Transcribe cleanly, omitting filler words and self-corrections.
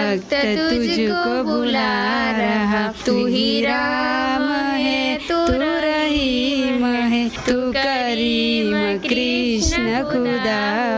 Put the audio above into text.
भक्त तुझको बुला रहा, तू ही राम है, तू रहीम है, तू करीम कृष्ण खुदा।